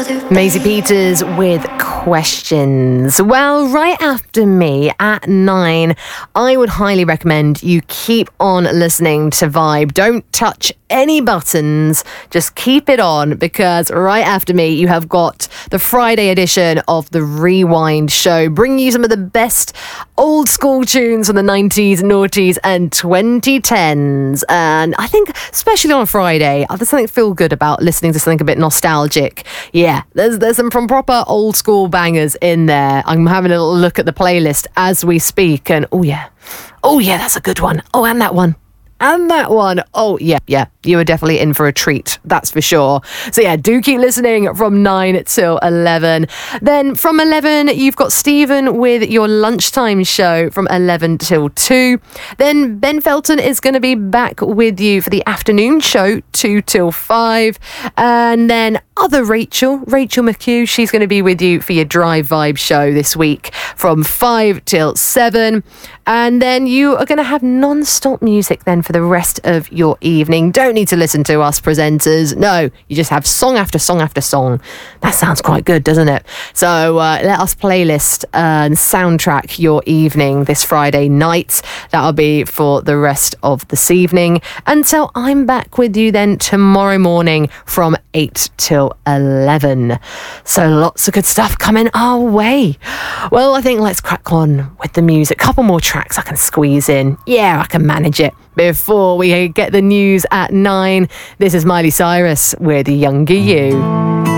Maisie Peters with Questions. Well, right after me at 9, I would highly recommend you keep on listening to Vibe. Don't touch any buttons, just keep it on, because right after me you have got the Friday edition of the Rewind Show, bringing you some of the best old school tunes from the 90s, noughties and 2010s. And I think especially on a Friday, there's something feel good about listening to something a bit nostalgic. Yeah, there's some from proper old school bangers in there. I'm having a little look at the playlist as we speak, and oh yeah, that's a good one. Oh, and that one. And that one. Oh, yeah. You are definitely in for a treat. That's for sure. So, yeah, do keep listening from 9 till 11. Then from 11, you've got Stephen with your lunchtime show from 11 till 2. Then Ben Felton is going to be back with you for the afternoon show, 2 till 5. And then other Rachel McHugh, she's going to be with you for your Drive Vibe show this week from 5 till 7. And then you are going to have non-stop music then for the rest of your evening. Don't need to listen to us presenters. No, you just have song after song after song. That sounds quite good, doesn't it? So let us playlist and soundtrack your evening this Friday night. That'll be for the rest of this evening until I'm back with you then tomorrow morning from 8 till 11. So lots of good stuff coming our way. Well, I think let's crack on with the music. Couple more tracks I can squeeze in. Yeah, I can manage it. Before we get the news at 9, this is Miley Cyrus with Younger You.